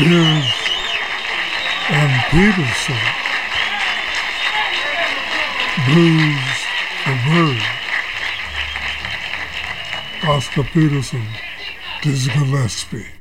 Here's M. Peterson, Blues for Bird. Oscar Peterson, Dizzy Gillespie.